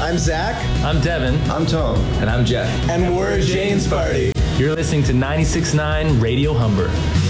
I'm Zach. I'm Devin. I'm Tom. And I'm Jeff. And we're Jane's Party. You're listening to 96.9 Radio Humber.